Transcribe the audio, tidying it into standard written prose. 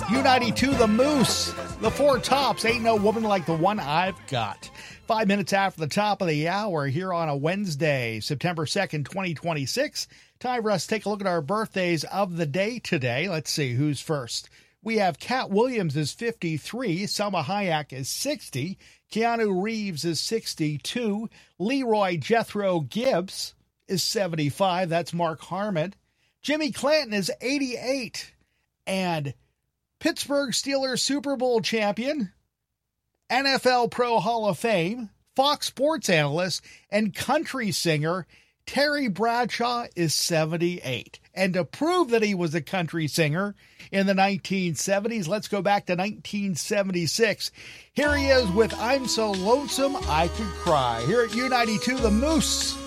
U92, the Moose, the Four Tops, Ain't No Woman Like the One I've Got. 5 minutes after the top of the hour here on a Wednesday, September 2nd, 2026. Time for us to take a look at our birthdays of the day today. Let's see who's first. We have Cat Williams is 53, Selma Hayek is 60, Keanu Reeves is 62, Leroy Jethro Gibbs is 75, that's Mark Harmon. Jimmy Clanton is 88, and Pittsburgh Steelers Super Bowl champion, NFL Pro Hall of Fame, Fox Sports analyst, and country singer Terry Bradshaw is 78. And to prove that he was a country singer in the 1970s, let's go back to 1976. Here he is with I'm So Lonesome I Could Cry. Here at U92, the Moose.